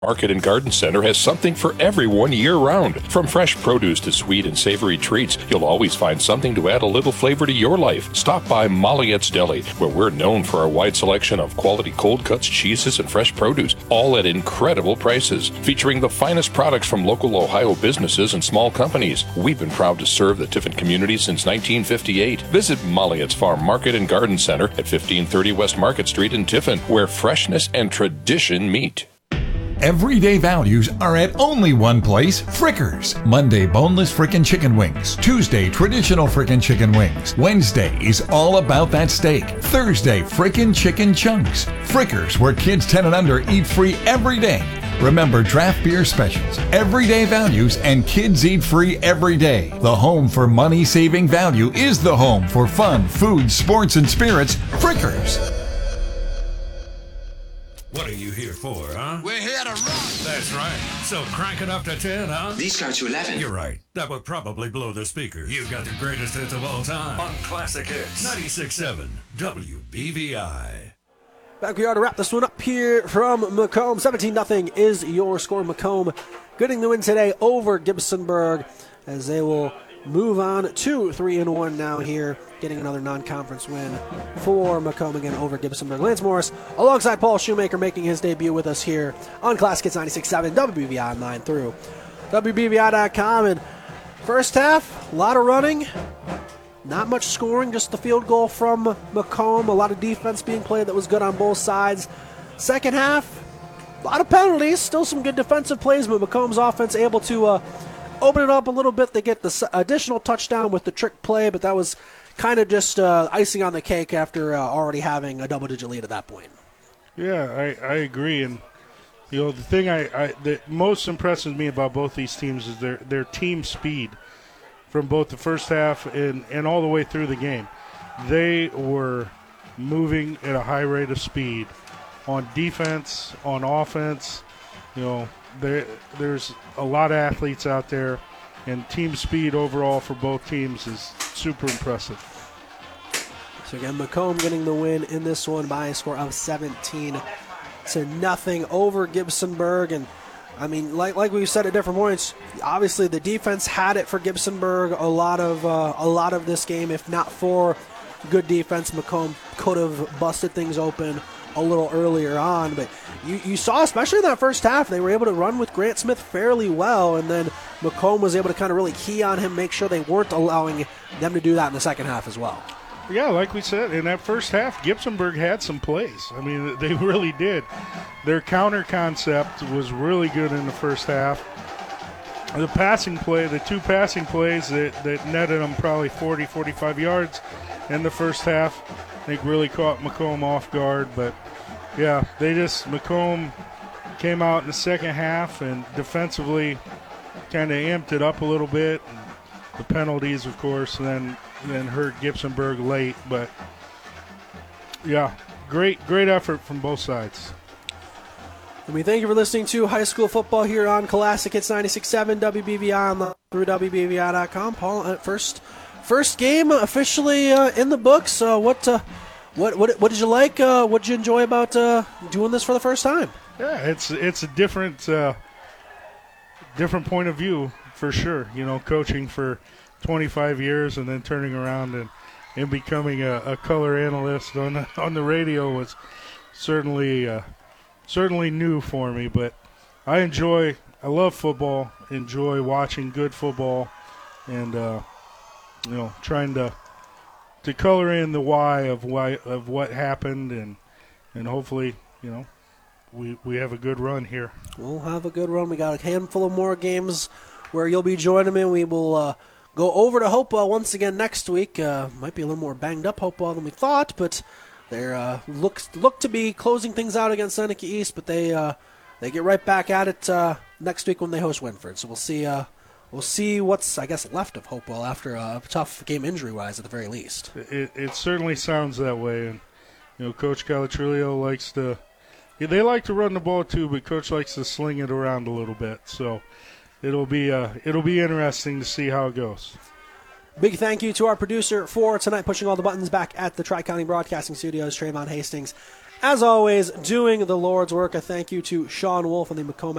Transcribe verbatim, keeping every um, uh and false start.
Market and Garden Center has something for everyone year-round. From fresh produce to sweet and savory treats, you'll always find something to add a little flavor to your life. Stop by Molliette's Deli, where we're known for our wide selection of quality cold cuts, cheeses, and fresh produce, all at incredible prices. Featuring the finest products from local Ohio businesses and small companies. We've been proud to serve the Tiffin community since nineteen fifty-eight. Visit Molliette's Farm Market and Garden Center at fifteen thirty West Market Street in Tiffin, where freshness and tradition meet. Everyday values are at only one place, Frickers. Monday, boneless frickin' chicken wings. Tuesday, traditional frickin' chicken wings. Wednesday is all about that steak. Thursday, frickin' chicken chunks. Frickers, where kids ten and under eat free every day. Remember draft beer specials, everyday values, and kids eat free every day. The home for money-saving value is the home for fun, food, sports, and spirits, Frickers. What are you here for, huh? We're here to rock. That's right. So crank it up to ten, huh? These go to eleven. You're right. That would probably blow the speakers. You got the greatest hits of all time on Classic Hits. ninety-six point seven W B V I. Back we are to wrap this one up here from Macomb. seventeen nothing is your score. Macomb getting the win today over Gibsonburg as they will move on to three and one now here, getting another non-conference win for Macomb again over Gibsonburg. Lance Morris alongside Paul Shoemaker making his debut with us here on Classic Hits ninety-six point seven W B V I online through W B V I dot com. And first half, a lot of running, not much scoring, just the field goal from Macomb. A lot of defense being played that was good on both sides. Second half, a lot of penalties, still some good defensive plays, but Macomb's offense able to uh, open it up a little bit. They get the additional touchdown with the trick play, but that was kind of just uh, icing on the cake after uh, already having a double-digit lead at that point. Yeah, I, I agree. And, you know, the thing I, I that most impresses me about both these teams is their, their team speed from both the first half and, and all the way through the game. They were moving at a high rate of speed on defense, on offense. You know, there there's a lot of athletes out there, and team speed overall for both teams is super impressive. So again, Macomb getting the win in this one by a score of seventeen to nothing over Gibsonburg. And I mean, like like we said at different points, obviously the defense had it for Gibsonburg a lot of uh, a lot of this game. If not for good defense, Macomb could have busted things open a little earlier on. But you, you saw, especially in that first half, they were able to run with Grant Smith fairly well, and then Macomb was able to kind of really key on him, make sure they weren't allowing them to do that in the second half as well. Yeah, like we said, in that first half, Gibsonburg had some plays. I mean, they really did. Their counter concept was really good in the first half. The passing play, the two passing plays that, that netted them probably forty, forty-five yards in the first half, I think really caught Macomb off guard. But, yeah, they just, Macomb came out in the second half and defensively kind of amped it up a little bit. And the penalties, of course, and then, then hurt Gibsonburg late. But, yeah, great, great effort from both sides. And we thank you for listening to high school football here on Classic Hits ninety-six point seven W B V I online through W B V I dot com. Paul, uh, first first game officially uh, in the books. Uh, what, uh, what what what did you like? Uh, what did you enjoy about uh, doing this for the first time? Yeah, it's it's a different uh, different point of view for sure. You know, coaching for twenty-five years and then turning around and, and becoming a, a color analyst on the, on the radio was certainly uh, certainly new for me. But I enjoy, I love football, enjoy watching good football, and uh, you know, trying to to color in the why of why of what happened, and and hopefully, you know, we we have a good run here. We'll have a good run. We got a handful of more games where you'll be joining me. We will uh, go over to Hopewell once again next week. Uh, might be a little more banged up Hopewell than we thought, but they're uh, look look to be closing things out against Seneca East. But they uh, they get right back at it uh, next week when they host Winford. So we'll see. Uh, we'll see what's I guess left of Hopewell after a tough game injury wise at the very least. It, it certainly sounds that way, and you know, Coach Calatrulio likes to. They like to run the ball too, but Coach likes to sling it around a little bit. So it'll be uh, it'll be interesting to see how it goes. Big thank you to our producer for tonight, pushing all the buttons back at the Tri-County Broadcasting Studios, Trayvon Hastings, As always, doing the Lord's work. A thank you to Sean Wolf and the Macomb